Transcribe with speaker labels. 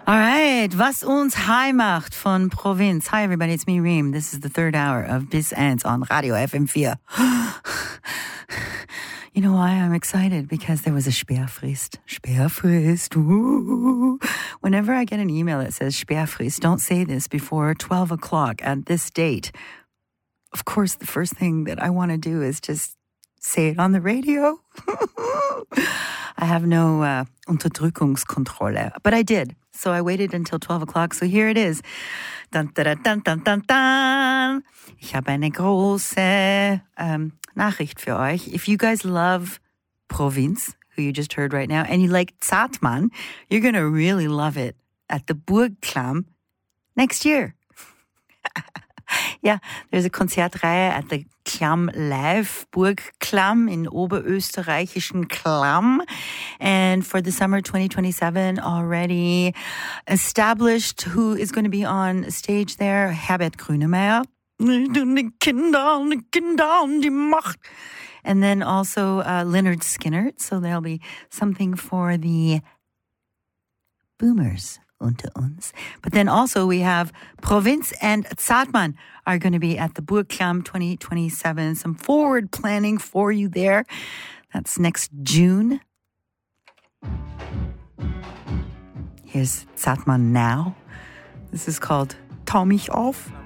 Speaker 1: Alright, was uns high macht von Provinz. Hi everybody, it's me, Reem. This is the third hour of Bis Ends on Radio FM4. You know why I'm excited? Because there was a Sperrfrist. Sperrfrist. Woo. Whenever I get an email that says Sperrfrist, don't say this before 12 o'clock at this date. Of course, the first thing that I want to do is just say it on the radio. I have no Unterdrückungskontrolle, but I did. So I waited until 12 o'clock. So here it is. Dun, dun, dun, dun, dun, dun. Ich habe eine große Nachricht für euch. If you guys love Provinz, who you just heard right now, and you like Zartmann, you're going to really love it at the Burgklamm next year. Yeah, there's a Konzertreihe at the Klamm Live, Burgklamm in oberösterreichischen Klamm. And for the summer 2027, already established who is going to be on stage there. Herbert Grönemeyer. Die Kinder, die Macht. And then also Leonard Skinner. So there'll be something for the boomers unter uns. But then also we have Provinz and Zartmann are going to be at the Burgklamm 2027. Some forward planning for you there. That's next June. Here's Zartmann now. This is called Tau mich auf.